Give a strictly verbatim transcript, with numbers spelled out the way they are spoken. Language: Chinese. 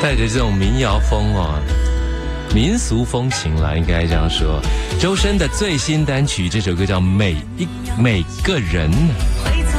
带着这种民谣风哦，民俗风情啦，应该这样说。周深的最新单曲，这首歌叫《每一每个人》。